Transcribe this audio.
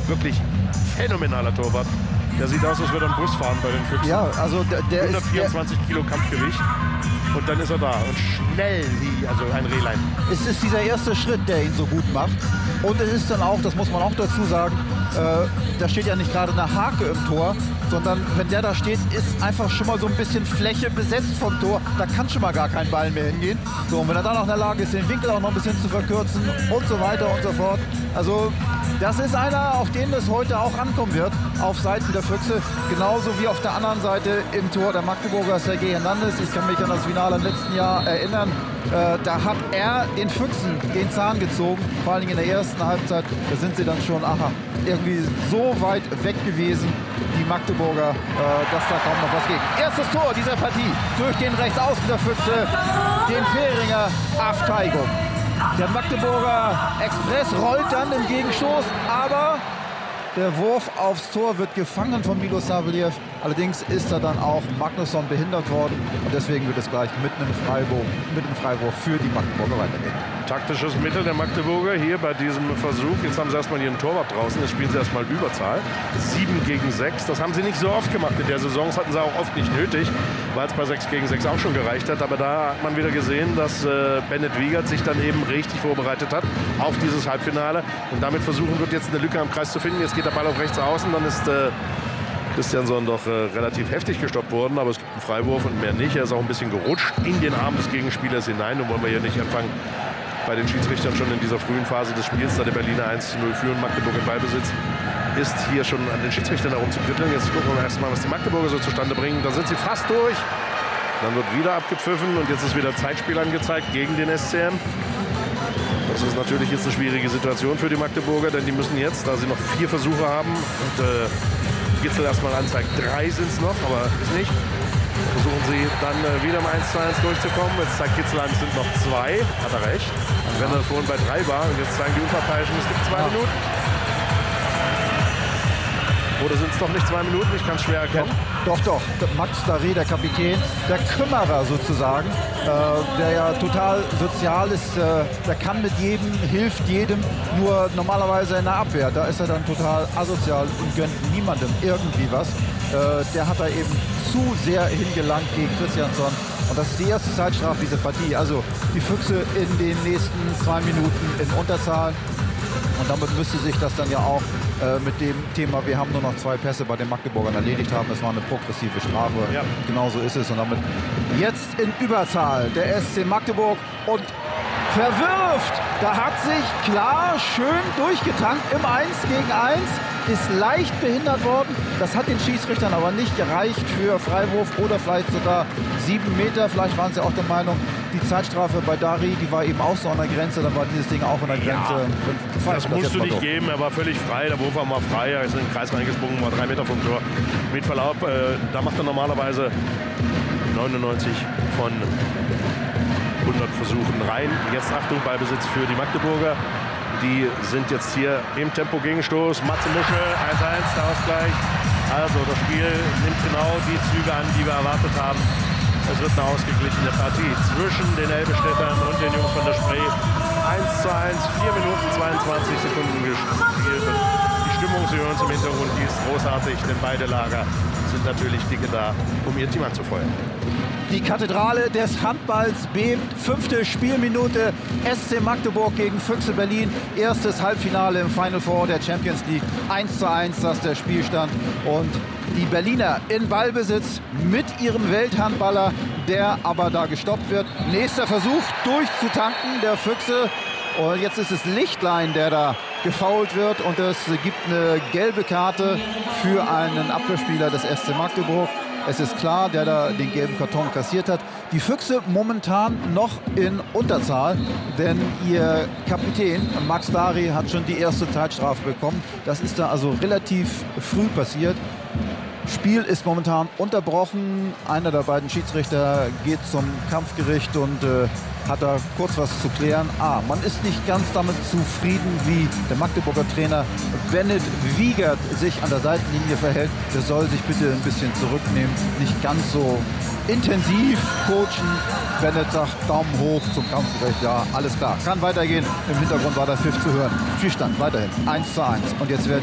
wirklich phänomenaler Torwart. Der sieht aus, als würde er einen Bus fahren bei den Füchsen. Ja, also der 124 Kilo Kampfgewicht. Und dann ist er da und schnell wie ein Rehlein. Es ist dieser erste Schritt, der ihn so gut macht. Und es ist dann auch, das muss man auch dazu sagen, da steht ja nicht gerade eine Hake im Tor, sondern wenn der da steht, ist einfach schon mal so ein bisschen Fläche besetzt vom Tor. Da kann schon mal gar kein Ball mehr hingehen. So, und wenn er dann auch in der Lage ist, den Winkel auch noch ein bisschen zu verkürzen und so weiter und so fort. Also das ist einer, auf den es heute auch ankommen wird, auf Seiten der Füchse. Genauso wie auf der anderen Seite im Tor der Magdeburger Sergei Hernandez. Ich kann mich an das Finale im letzten Jahr erinnern. Da hat er den Füchsen den Zahn gezogen, vor allem in der ersten Halbzeit. Da sind sie dann schon irgendwie so weit weg gewesen, die Magdeburger, dass da kaum noch was geht. Erstes Tor dieser Partie durch den Rechtsaußen der Füchse, den Fehringer Aftaigo. Der Magdeburger Express rollt dann im Gegenstoß, aber der Wurf aufs Tor wird gefangen von Milo Saveliev. Allerdings ist da dann auch Magnusson behindert worden und deswegen wird es gleich mit einem Freiwurf für die Magdeburger weitergehen. Taktisches Mittel der Magdeburger hier bei diesem Versuch. Jetzt haben sie erstmal ihren Torwart draußen, jetzt spielen sie erstmal Überzahl. 7 gegen 6, das haben sie nicht so oft gemacht in der Saison, das hatten sie auch oft nicht nötig, weil es bei 6 gegen 6 auch schon gereicht hat. Aber da hat man wieder gesehen, dass Bennett Wiegert sich dann eben richtig vorbereitet hat auf dieses Halbfinale und damit versuchen wird, jetzt eine Lücke am Kreis zu finden. Jetzt geht der Ball auf rechts außen, dann ist Christiansson doch relativ heftig gestoppt worden, aber es gibt einen Freiwurf und mehr nicht. Er ist auch ein bisschen gerutscht in den Arm des Gegenspielers hinein und wollen wir hier nicht anfangen, bei den Schiedsrichtern schon in dieser frühen Phase des Spiels, da der Berliner 1:0 führen, Magdeburg in Ballbesitz, ist hier schon an den Schiedsrichtern herumzukritteln. Jetzt gucken wir erstmal, was die Magdeburger so zustande bringen. Da sind sie fast durch. Dann wird wieder abgepfiffen und jetzt ist wieder Zeitspiel angezeigt gegen den SCM. Das ist natürlich jetzt eine schwierige Situation für die Magdeburger, denn die müssen jetzt, da sie noch 4 Versuche haben und Gitzel erstmal anzeigt, 3 sind es noch, aber ist nicht. Versuchen sie dann wieder im 1:1 durchzukommen. Jetzt zeigt Gitzel an, es sind noch 2. Hat er recht. Wenn er vorhin bei 3 war und jetzt zeigen die Unparteiischen, es gibt 2 Minuten. Oder sind es doch nicht 2 Minuten? Ich kann es schwer erkennen. Doch. Max Daré, der Kapitän, der Kümmerer sozusagen, der ja total sozial ist, der kann mit jedem, hilft jedem, nur normalerweise in der Abwehr. Da ist er dann total asozial und gönnt niemandem irgendwie was. Der hat da eben zu sehr hingelangt gegen Christiansson. Und das ist die erste Zeitstrafe dieser Partie. Also die Füchse in den nächsten 2 Minuten in Unterzahl. Und damit müsste sich das dann ja auch mit dem Thema, wir haben nur noch 2 Pässe bei den Magdeburgern erledigt haben. Das war eine progressive Strafe. Ja. Genauso ist es. Und damit jetzt in Überzahl der SC Magdeburg und verwirft. Da hat sich klar schön durchgetankt im 1 gegen 1. Ist leicht behindert worden. Das hat den Schiedsrichtern aber nicht gereicht für Freiwurf oder vielleicht sogar 7 Meter. Vielleicht waren sie auch der Meinung, die Zeitstrafe bei Dari, die war eben auch so an der Grenze. Dann war dieses Ding auch an der Grenze. Ja, das musst du nicht geben. Er war völlig frei. Der Wurf war mal frei. Er ist in den Kreis reingesprungen, war 3 Meter vom Tor. Mit Verlaub, da macht er normalerweise 99 von 100 Versuchen rein. Jetzt Achtung, Ballbesitz für die Magdeburger. Die sind jetzt hier im Tempo-Gegenstoß. Matze Muschel, 1:1, der Ausgleich. Also das Spiel nimmt genau die Züge an, die wir erwartet haben. Es wird eine ausgeglichene Partie zwischen den Elbestädtern und den Jungs von der Spree. 1:1, 4 Minuten 22 Sekunden gespielt. Und die Stimmung, Sie hören es im Hintergrund, die ist großartig, denn beide Lager sind natürlich dicke da, um ihr Team anzufeuern. Die Kathedrale des Handballs bebt. 5. Spielminute. SC Magdeburg gegen Füchse Berlin. Erstes Halbfinale im Final Four der Champions League. 1:1, das ist der Spielstand. Und die Berliner in Ballbesitz mit ihrem Welthandballer, der aber da gestoppt wird. Nächster Versuch durchzutanken der Füchse. Und jetzt ist es Lichtlein, der da gefoult wird. Und es gibt eine gelbe Karte für einen Abwehrspieler des SC Magdeburg. Es ist klar, der da den gelben Karton kassiert hat. Die Füchse momentan noch in Unterzahl, denn ihr Kapitän Max Dari hat schon die erste Zeitstrafe bekommen. Das ist da also relativ früh passiert. Spiel ist momentan unterbrochen. Einer der beiden Schiedsrichter geht zum Kampfgericht und hat da kurz was zu klären. Man ist nicht ganz damit zufrieden, wie der Magdeburger Trainer Bennett Wiegert sich an der Seitenlinie verhält. Der soll sich bitte ein bisschen zurücknehmen, nicht ganz so intensiv coachen. Bennett sagt Daumen hoch zum Kampfgericht. Ja, alles klar, kann weitergehen. Im Hintergrund war der Pfiff zu hören. Spielstand weiterhin 1:1. Und jetzt werden